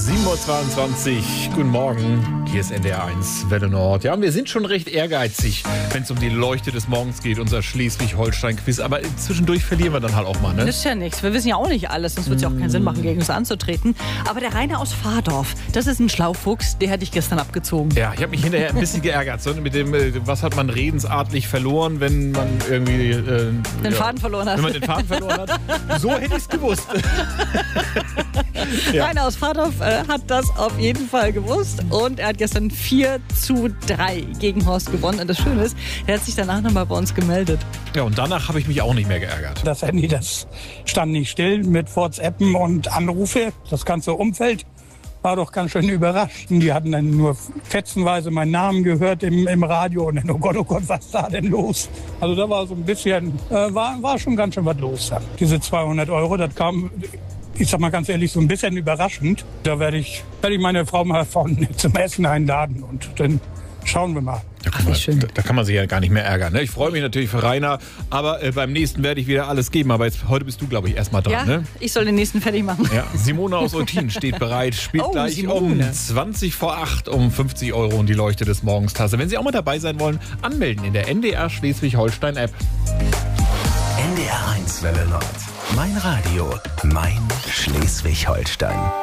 7:22 Uhr, guten Morgen, hier ist NDR 1 Welle Nord. Ja, und wir sind schon recht ehrgeizig, wenn es um die Leuchte des Morgens geht, unser Schleswig-Holstein-Quiz. Aber zwischendurch verlieren wir dann halt auch mal, ne? Das ist ja nichts, wir wissen ja auch nicht alles, sonst wird es ja auch keinen Sinn machen, gegen uns anzutreten. Aber der Rainer aus Vardorf, das ist ein Schlaufuchs, der hätte ich gestern abgezogen. Ja, ich habe mich hinterher ein bisschen geärgert, so mit dem, was hat man redensartlich verloren, wenn man irgendwie... den Faden verloren hat. Wenn man den Faden verloren hat. So hätte ich es gewusst. Ja. Rainer aus Vardorf hat das auf jeden Fall gewusst und er hat gestern 4:3 gegen Horst gewonnen. Und das Schöne ist, er hat sich danach nochmal bei uns gemeldet. Ja, und danach habe ich mich auch nicht mehr geärgert. Das Handy, das stand nicht still mit WhatsAppen und Anrufe. Das ganze Umfeld war doch ganz schön überrascht. Die hatten dann nur fetzenweise meinen Namen gehört im Radio und dann, oh Gott, was ist da denn los? Also da war so ein bisschen, war schon ganz schön was los dann. Diese 200 €, das kam, ich sag mal ganz ehrlich, so ein bisschen überraschend. Da werde ich meine Frau mal von zum Essen einladen und dann schauen wir mal. Da kann man sich ja gar nicht mehr ärgern. Ne? Ich freue mich natürlich für Rainer, aber beim nächsten werde ich wieder alles geben. Aber heute bist du, glaube ich, erstmal dran. Ja, ne? Ich soll den nächsten fertig machen. Ja, Simone aus Eutin steht bereit, spielt gleich Simone. um 20:08 um 50 € und die Leuchte des Morgens Tasse. Wenn Sie auch mal dabei sein wollen, anmelden in der NDR Schleswig-Holstein-App. NDR 1 Welle Nord. Mein Radio, mein Schleswig-Holstein.